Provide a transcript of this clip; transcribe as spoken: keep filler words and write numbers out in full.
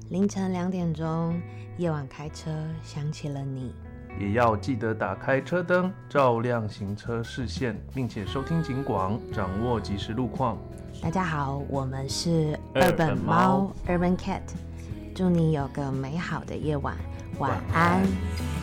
凌晨两点钟，夜晚开车想起了你， 也要记得打开车灯，照亮行车视线，并且收听警广，掌握即时路况。 大家好，我们是二本本猫猫 Urban Cat，祝你有个美好的夜晚，晚安。